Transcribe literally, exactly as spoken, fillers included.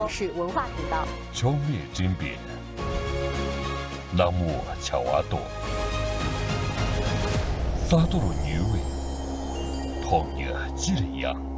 是文化频道。 消灭争辩，那么乔瓦多，萨多鲁女为，同样这样。